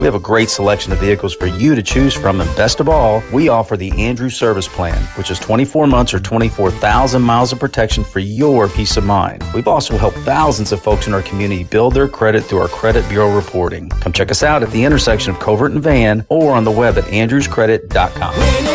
We have a great selection of vehicles for you to choose from, and best of all, we offer the Andrews Service Plan, which is 24 months or 24,000 miles of protection for your peace of mind. We've also helped thousands of folks in our community build their credit through our credit bureau reporting. Come check us out at the intersection of Covert and Van or on the web at andrewscredit.com.